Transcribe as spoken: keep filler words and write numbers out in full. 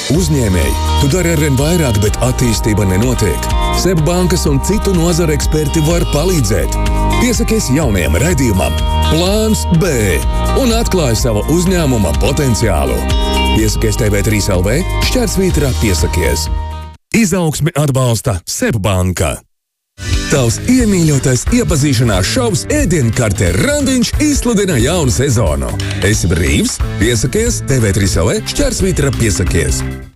Uzņēmēji, tu dari arvien vairāk, bet attīstība nenotiek. SEB bankas un citu nozaru eksperti var palīdzēt. Piesakies jaunajam raidījumam Plāns B un atklāj savu uzņēmuma potenciālu. Piesakies T V trīs L V, šķērsvītrā piesakies. Izaugsmi atbalsta SEB banka. Tavs iemīļotais iepazīšanās šovs Ēdienkarte Randiņš izsludina jaunu sezonu. Esi brīvs? Piesakies T V trīs L V, šķērsvītra piesakies.